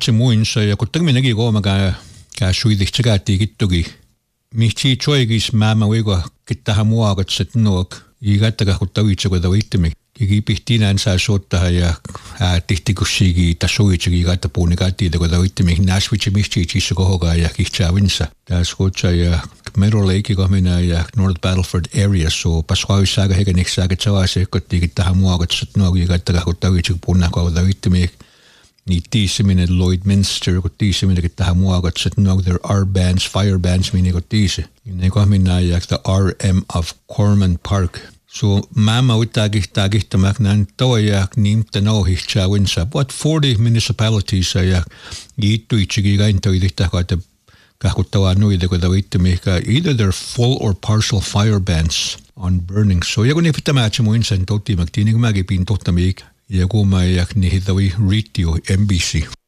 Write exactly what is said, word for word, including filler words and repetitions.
match muinsa ja kun terminegi kooma ka ka suidih tsagati kittugi. Mihti choigis mama wego kittaha muagatset nuok. Igattaga kun tawitsago tawittimik. Kiki pihtinään saa soottaa ja tihtikussigi tasoitsigi igatta puunikatti teko tawittimik. Nashvitsi mihti chissa kohoga ja kihtsavinsa. Tääs kutsa ja Meadow Lake kamina ja North Battleford area so pasqawissaga hegeniksaga tsawaase kotti kittaha muagatset nuok igattaga kun tawitsig puunako tawittimik. Ni tiisiminen Lloydminster, kun tiisiminen tähän muokatset, no there are bands, fire bands, minne kun tiisi. Ne kohminaa ja the R M of Corman Park. So mämä uittaa kihtaa kihtämäk näin toja niimtä nauhihtsää winsa. What forty municipalities ja jiittu itsegi kaintoi tihtaa kaita kahkuttavaa nuide, kun tavittimihkä either they're full or partial fire bans on burning. So ja kun ne pitää määtsä muinsa, niin tottimak, tiini kun mäkin piin tottamik. Ja kun mä jäk niihin tavi riittio M B C.